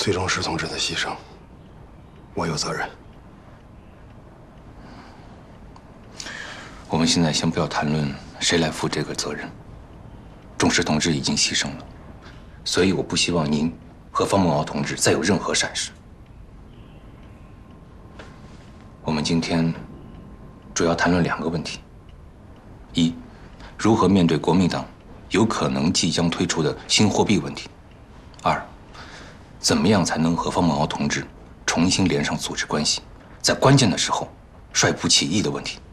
崔中石同志的牺牲，我有责任。 我们现在先不要谈论谁来负这个责任。中石同志已经牺牲了，所以我不希望您和方梦敖同志再有任何闪失。我们今天主要谈论2个问题：一，如何面对国民党有可能即将推出的新货币问题；二，怎么样才能和方梦敖同志重新连上组织关系，在关键的时候率部起义的问题。